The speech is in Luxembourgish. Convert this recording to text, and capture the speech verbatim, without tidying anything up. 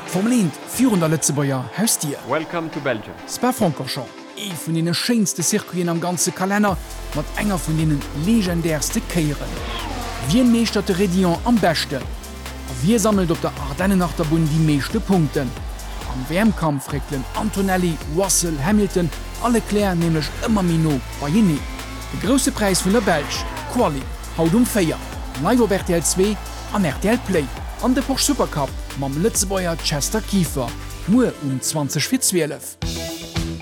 Formel vierhundert Lützebäuer Haustier. Welcome to Belgium. Spa-Francorchamps, e vun denen schönste Zirkuiten am ganze Kalender, mat enger vun denen legendärste Keieren. Wie meescht dat de Redion am beste? Wir sammelt op der Ardennenachterbun die meeschte Punkten. Am Wärmkampf reklen Antonelli, Russell, Hamilton, alle Claire nämlich immer Mino bei Jini. De grosse Preis vun der Belsch, Quali, haut um Feier, Live op R T L zwei an R T L Play, an de Porsche Supercup mam Lützebäuer Chester Kiefer, nur um zwanzig für zwölf.